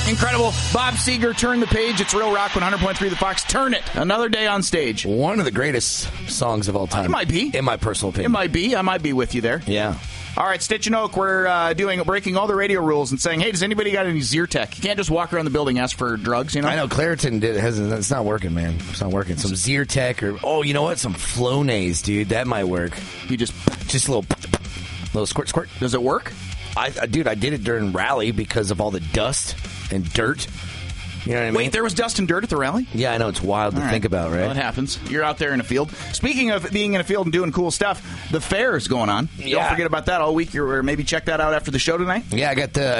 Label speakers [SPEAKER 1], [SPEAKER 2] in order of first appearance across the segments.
[SPEAKER 1] Incredible. Bob Seger, Turn the Page. It's Real Rock 100.3 The Fox. Turn it. Another day on stage.
[SPEAKER 2] One of the greatest songs of all time.
[SPEAKER 1] It might be.
[SPEAKER 2] In my personal opinion.
[SPEAKER 1] It might be. I might be with you there.
[SPEAKER 2] Yeah.
[SPEAKER 1] All right, Stitch and Oak, we're breaking all the radio rules and saying, hey, does anybody got any Zyrtec? You can't just walk around the building and ask for drugs, you know?
[SPEAKER 2] I know, Claritin it's not working, man. It's not working. Some Zyrtec or, you know what? Some Flonase, dude. That might work.
[SPEAKER 1] You just
[SPEAKER 2] a little squirt.
[SPEAKER 1] Does it work?
[SPEAKER 2] I did it during rally because of all the dust and dirt. You know what I mean?
[SPEAKER 1] Wait, there was dust and dirt at the rally?
[SPEAKER 2] Yeah, I know. It's wild to think about, right?
[SPEAKER 1] Well, it happens. You're out there in a field. Speaking of being in a field and doing cool stuff, the fair is going on.
[SPEAKER 2] Yeah.
[SPEAKER 1] Don't forget about that all week. Or maybe check that out after the show tonight.
[SPEAKER 2] Yeah,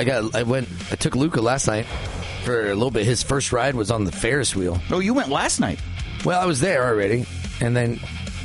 [SPEAKER 2] I took Luca last night for a little bit. His first ride was on the Ferris wheel.
[SPEAKER 1] Oh, you went last night?
[SPEAKER 2] Well, I was there already, and then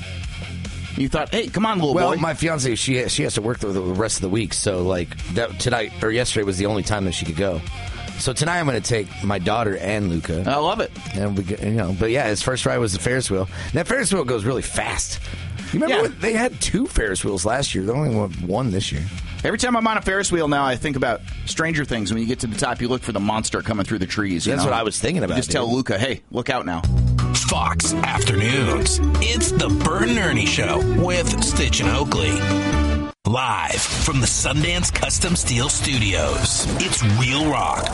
[SPEAKER 1] you thought, hey, come on, little boy.
[SPEAKER 2] Well, my fiance, she has to work the rest of the week, so tonight or yesterday was the only time that she could go. So tonight I'm going to take my daughter and Luca.
[SPEAKER 1] I love it.
[SPEAKER 2] And but yeah, his first ride was the Ferris wheel. And that Ferris wheel goes really fast. You remember when they had 2 Ferris wheels last year? They only went 1 this year.
[SPEAKER 1] Every time I'm on a Ferris wheel now, I think about Stranger Things. When you get to the top, you look for the monster coming through the trees.
[SPEAKER 2] That's what I was thinking about.
[SPEAKER 1] You just tell Luca, hey, look out now.
[SPEAKER 3] Fox Afternoons. It's the Bert and Ernie Show with Stitch and Oakley. Live from the Sundance Custom Steel Studios, it's Real Rock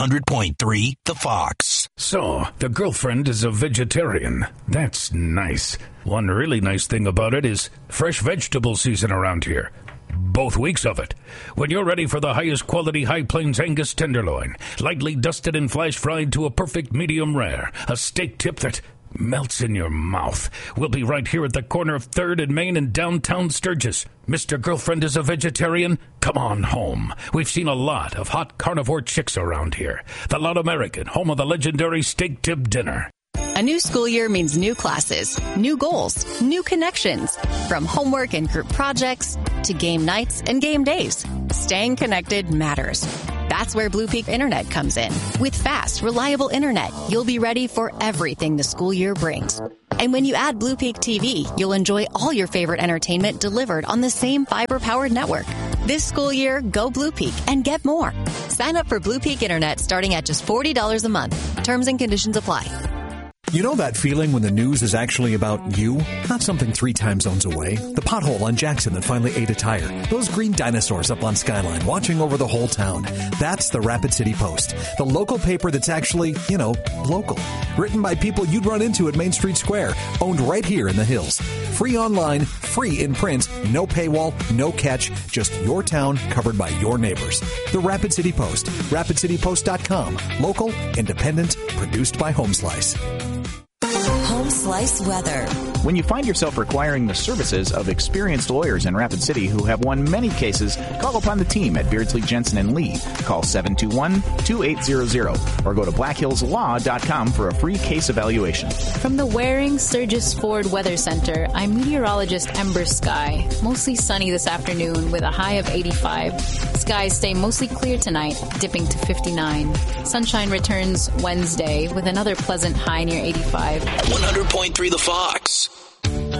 [SPEAKER 3] 100.3 The Fox.
[SPEAKER 4] So, the girlfriend is a vegetarian. That's nice. One really nice thing about it is fresh vegetable season around here. Both weeks of it. When you're ready for the highest quality High Plains Angus tenderloin, lightly dusted and flash fried to a perfect medium rare, a steak tip that melts in your mouth. We'll be right here at the corner of 3rd and Main in downtown Sturgis. Mr. Girlfriend is a vegetarian? Come on home. We've seen a lot of hot carnivore chicks around here. The Loud American, home of the legendary steak tip dinner.
[SPEAKER 5] A new school year means new classes, new goals, new connections. From homework and group projects to game nights and game days, staying connected matters. That's where Blue Peak Internet comes in. With fast, reliable internet, you'll be ready for everything the school year brings. And when you add Blue Peak TV, you'll enjoy all your favorite entertainment delivered on the same fiber-powered network. This school year, go Blue Peak and get more. Sign up for Blue Peak Internet starting at just $40 a month. Terms and conditions apply.
[SPEAKER 6] You know that feeling when the news is actually about you? Not something 3 time zones away. The pothole on Jackson that finally ate a tire. Those green dinosaurs up on Skyline watching over the whole town. That's the Rapid City Post. The local paper that's actually, local. Written by people you'd run into at Main Street Square. Owned right here in the Hills. Free online, free in print, no paywall, no catch, just your town covered by your neighbors. The Rapid City Post. RapidCityPost.com. Local, independent, produced by Homeslice.
[SPEAKER 7] Home Slice weather.
[SPEAKER 1] When you find yourself requiring the services of experienced lawyers in Rapid City who have won many cases, call upon the team at Beardsley, Jensen & Lee. Call 721-2800 or go to blackhillslaw.com for a free case evaluation.
[SPEAKER 8] From the Waring Sturgis Ford Weather Center, I'm meteorologist Ember Sky. Mostly sunny this afternoon with a high of 85. Skies stay mostly clear tonight, dipping to 59. Sunshine returns Wednesday with another pleasant high near 85.
[SPEAKER 3] 100.3 The Fox.